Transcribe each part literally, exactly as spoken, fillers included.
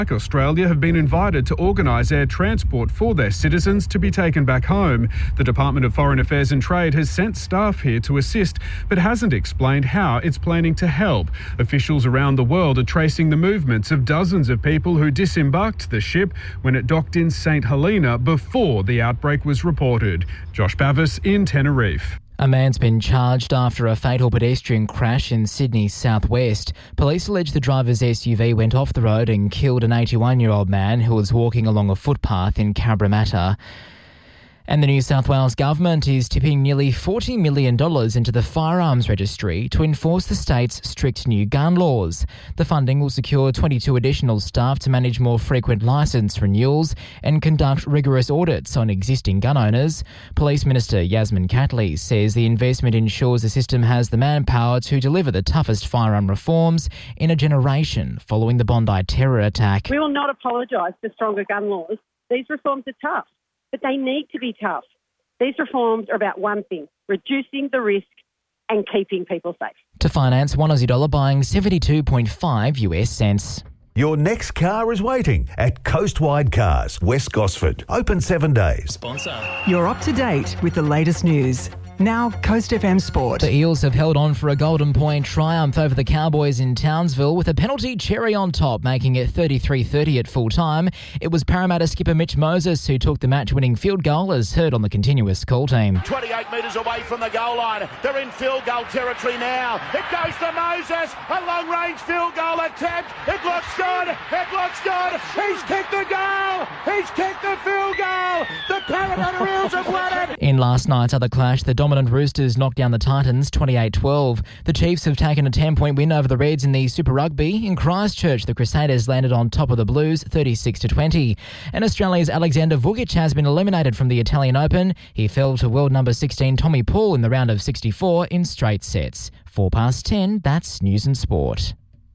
Australia have been invited to organise air transport for their citizens to be taken back home. The Department of Foreign Affairs and Trade has sent staff here to assist, but hasn't explained how it's planning to help. Officials around the world are tracing the movements of dozens of people who disembarked the ship when it docked in Saint Helena before the outbreak was reported. Josh Bavis in Tenerife. A man's been charged after a fatal pedestrian crash in Sydney's southwest. Police allege the driver's S U V went off the road and killed an eighty-one-year-old man who was walking along a footpath in Cabramatta. And the New South Wales government is tipping nearly forty million dollars into the firearms registry to enforce the state's strict new gun laws. The funding will secure twenty-two additional staff to manage more frequent licence renewals and conduct rigorous audits on existing gun owners. Police Minister Yasmin Catley says the investment ensures the system has the manpower to deliver the toughest firearm reforms in a generation following the Bondi terror attack. We will not apologise for stronger gun laws. These reforms are tough, but they need to be tough. These reforms are about one thing, reducing the risk and keeping people safe. To finance one Aussie dollar buying seventy-two point five US cents. Your next car is waiting at Coastwide Cars, West Gosford. Open seven days. Sponsor. You're up to date with the latest news. Now, Coast F M Sport. The Eels have held on for a Golden Point triumph over the Cowboys in Townsville with a penalty cherry on top, making it thirty-three thirty at full time. It was Parramatta skipper Mitch Moses who took the match-winning field goal, as heard on the continuous call team. twenty-eight metres away from the goal line. They're in field goal territory now. It goes to Moses. A long-range field goal attempt. It looks good. It looks good. He's kicked the goal. He's kicked the field goal. The Parramatta Eels have won it. In last night's other clash, the dominant Roosters knocked down the Titans twenty-eight twelve. The Chiefs have taken a ten-point win over the Reds in the Super Rugby. In Christchurch, the Crusaders landed on top of the Blues thirty-six to twenty. And Australia's Alexander Vukic has been eliminated from the Italian Open. He fell to world number sixteen Tommy Paul in the round of sixty-four in straight sets. Four past ten, that's News and Sport.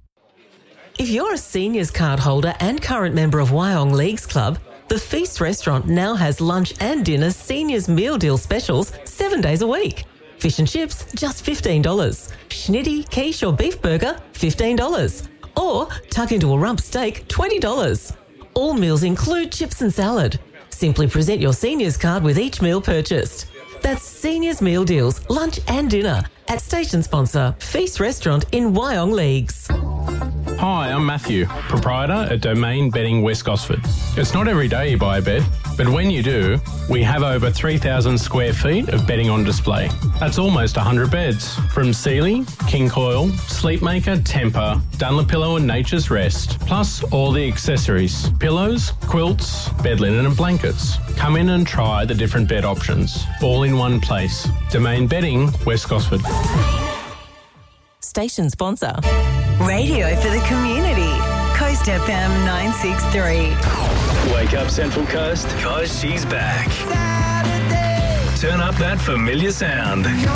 If you're a seniors card holder and current member of Wyong Leagues Club, the Feast restaurant now has lunch and dinner seniors meal deal specials seven days a week. Fish and chips, just fifteen dollars. Schnitty, quiche or beef burger, fifteen dollars. Or tuck into a rump steak, twenty dollars. All meals include chips and salad. Simply present your seniors card with each meal purchased. That's seniors meal deals, lunch and dinner at station sponsor Feast Restaurant in Wyong Leagues. Hi, I'm Matthew, proprietor at Domain Bedding West Gosford. It's not every day you buy a bed, but when you do, we have over three thousand square feet of bedding on display. That's almost one hundred beds, from Sealy, King Coil, Sleepmaker, Temper, Dunlopillow and Nature's Rest, plus all the accessories, pillows, quilts, bed linen and blankets. Come in and try the different bed options, all in one place. Domain Bedding West Gosford. Station sponsor. Radio for the community. Coast F M nine sixty-three. Wake up Central Coast, cause she's back. Saturday. Turn up that familiar sound.